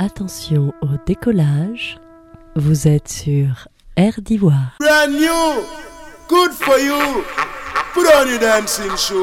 Attention au décollage, vous êtes sur Air d'Ivoire. Brand new, good for you. Put on your dancing shoes.